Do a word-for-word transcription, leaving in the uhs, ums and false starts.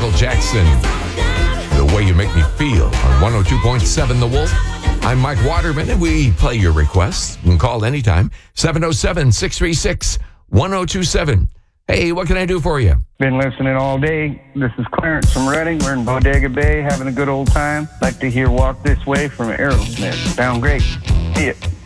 Michael Jackson. The Way You Make Me Feel on one oh two point seven The Wolf. I'm Mike Waterman, and we play your requests. You can call anytime, seven oh seven, six three six, one oh two seven. Hey, what can I do for you? Been listening all day. This is Clarence from Reading. We're in Bodega Bay having a good old time. Like to hear Walk This Way from Aerosmith. Sound great. See ya.